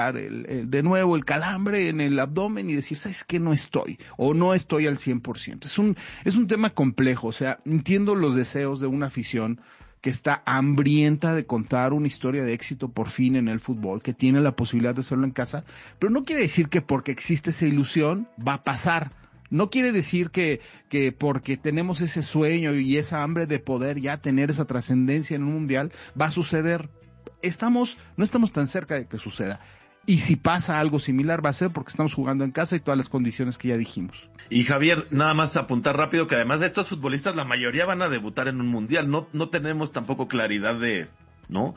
de nuevo el calambre en el abdomen y decir, ¿sabes qué? No estoy, o no estoy al 100%. Es un tema complejo, o sea, entiendo los deseos de una afición que está hambrienta de contar una historia de éxito por fin en el fútbol, que tiene la posibilidad de hacerlo en casa, pero no quiere decir que porque existe esa ilusión va a pasar. No quiere decir que porque tenemos ese sueño y esa hambre de poder ya tener esa trascendencia en un mundial, va a suceder. No estamos tan cerca de que suceda. Y si pasa algo similar va a ser porque estamos jugando en casa y todas las condiciones que ya dijimos. Y Javier, nada más apuntar rápido que además de estos futbolistas, la mayoría van a debutar en un mundial. No tenemos tampoco claridad de, ¿no?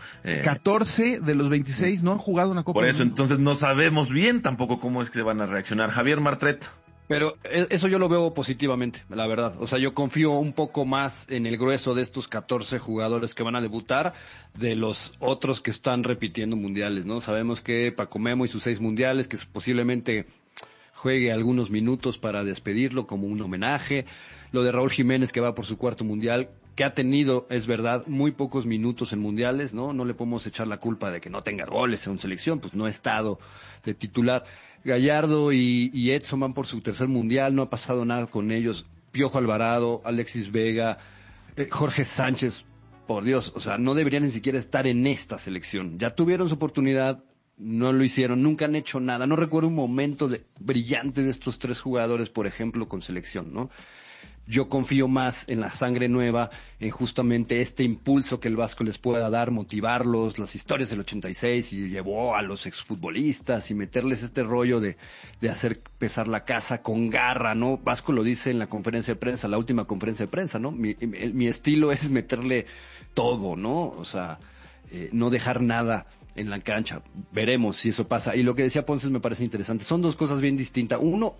14 de los 26 no han jugado una Copa Por del eso, Mundo. entonces no sabemos bien tampoco cómo es que se van a reaccionar. Javier Martret. Pero eso yo lo veo positivamente, la verdad. O sea, yo confío un poco más en el grueso de estos 14 jugadores que van a debutar de los otros que están repitiendo mundiales, ¿no? Sabemos que Paco Memo y sus 6 mundiales, que posiblemente juegue algunos minutos para despedirlo como un homenaje. Lo de Raúl Jiménez, que va por su 4º mundial, que ha tenido, es verdad, muy pocos minutos en mundiales, ¿no? No le podemos echar la culpa de que no tenga goles en selección, pues no ha estado de titular. Gallardo y Edson van por su 3er mundial, no ha pasado nada con ellos. Piojo Alvarado, Alexis Vega, Jorge Sánchez, por Dios, o sea, no deberían ni siquiera estar en esta selección. Ya tuvieron su oportunidad, no lo hicieron, nunca han hecho nada. No recuerdo un momento brillante de estos 3 jugadores, por ejemplo, con selección, ¿no? Yo confío más en la sangre nueva, en justamente este impulso que el Vasco les pueda dar, motivarlos, las historias del 86 y llevó a los exfutbolistas y meterles este rollo de hacer pesar la casa con garra, ¿no? Vasco lo dice en la conferencia de prensa, la última conferencia de prensa, ¿no? Mi estilo es meterle todo, ¿no? O sea, no dejar nada en la cancha. Veremos si eso pasa. Y lo que decía Ponce me parece interesante. Son 2 cosas bien distintas. Uno,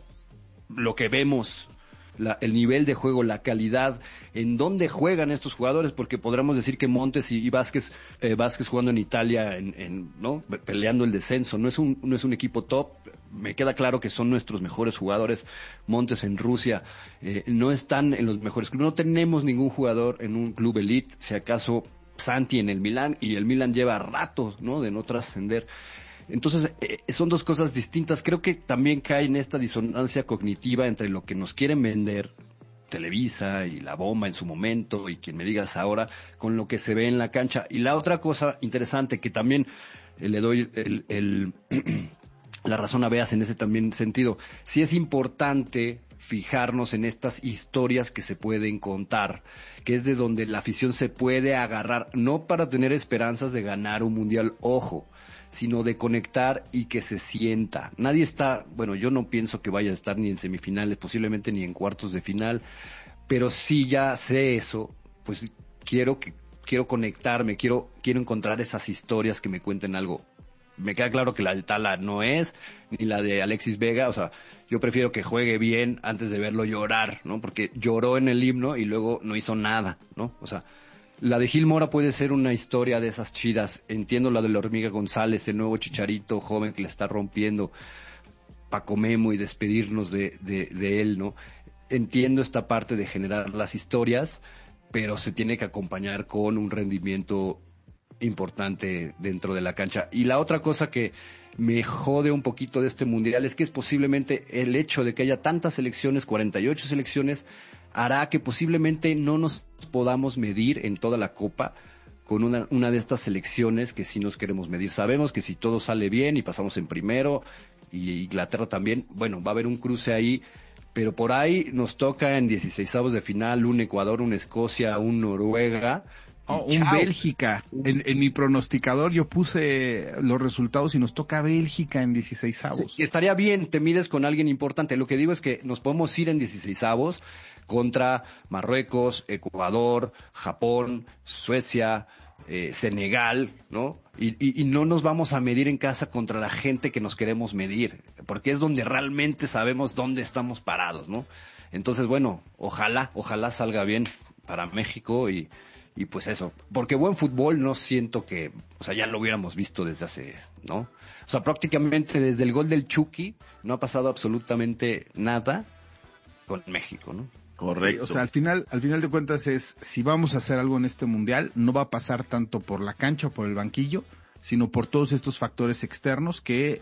lo que vemos, el nivel de juego, la calidad, en dónde juegan estos jugadores, porque podríamos decir que Montes y Vázquez jugando en Italia, ¿no? Peleando el descenso, no es un equipo top. Me queda claro que son nuestros mejores jugadores. Montes en Rusia, no están en los mejores clubes. No tenemos ningún jugador en un club elite, si acaso Santi en el Milán, y el Milán lleva ratos, ¿no? De no trascender. Entonces, son 2 cosas distintas. Creo que también cae en esta disonancia cognitiva entre lo que nos quieren vender Televisa y La Bomba en su momento, y quien me digas ahora, con lo que se ve en la cancha. Y la otra cosa interesante que también le doy la razón a Beas en ese también sentido, sí es importante fijarnos en estas historias que se pueden contar, que es de donde la afición se puede agarrar, no para tener esperanzas de ganar un mundial, ojo, sino de conectar y que se sienta. Nadie está, bueno, yo no pienso que vaya a estar ni en semifinales, posiblemente ni en cuartos de final, pero si ya sé eso, pues quiero conectarme, quiero encontrar esas historias que me cuenten algo. Me queda claro que la del Tala no es, ni la de Alexis Vega, o sea, yo prefiero que juegue bien antes de verlo llorar, ¿no? Porque lloró en el himno y luego no hizo nada, ¿no? O sea, la de Gil Mora puede ser una historia de esas chidas. Entiendo la de la Hormiga González, el nuevo Chicharito joven que le está rompiendo, Paco Memo, y despedirnos de él, ¿no? Entiendo esta parte de generar las historias, pero se tiene que acompañar con un rendimiento importante dentro de la cancha. Y la otra cosa que me jode un poquito de este mundial es que es posiblemente el hecho de que haya tantas selecciones, 48 selecciones, hará que posiblemente no nos podamos medir en toda la Copa con una de estas selecciones que sí nos queremos medir. Sabemos que si todo sale bien y pasamos en primero, y Inglaterra también, bueno, va a haber un cruce ahí, pero por ahí nos toca en 16avos de final un Ecuador, una Escocia, un Noruega. Un Bélgica. En mi pronosticador yo puse los resultados y nos toca Bélgica en 16avos. Sí, estaría bien, te mides con alguien importante. Lo que digo es que nos podemos ir en 16avos contra Marruecos, Ecuador, Japón, Suecia, Senegal, ¿no? Y no nos vamos a medir en casa contra la gente que nos queremos medir, porque es donde realmente sabemos dónde estamos parados, ¿no? Entonces, bueno, ojalá salga bien para México y pues eso, porque buen fútbol no siento que, o sea, ya lo hubiéramos visto desde hace, ¿no? O sea, prácticamente desde el gol del Chucky no ha pasado absolutamente nada con México, ¿no? Correcto. Sí, o sea, al final de cuentas es, si vamos a hacer algo en este mundial, no va a pasar tanto por la cancha o por el banquillo, sino por todos estos factores externos que